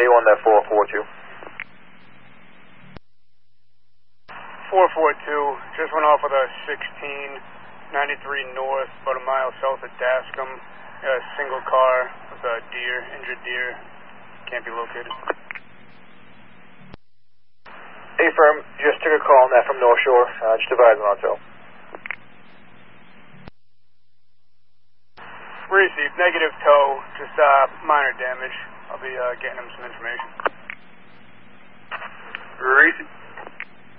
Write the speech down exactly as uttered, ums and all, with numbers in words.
A one, that four four two. four four two, just went off with a sixteen ninety-three north, about a mile south of Dascom. A single car with a deer, injured deer, can't be located. A firm, just took a call on that from North Shore, uh, just advising on tow. Received, negative tow, just uh, minor damage. I'll be uh, getting him some information. Received.